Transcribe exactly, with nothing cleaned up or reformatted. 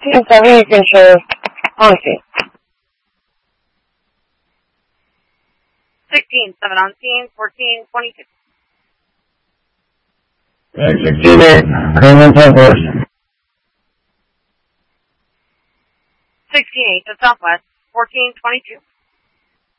sixteen seven, you can show on scene. sixteen seven on scene, fourteen twenty-two. sixteen eight, Greenland Southwest. sixteen eight to Southwest, fourteen twenty-two.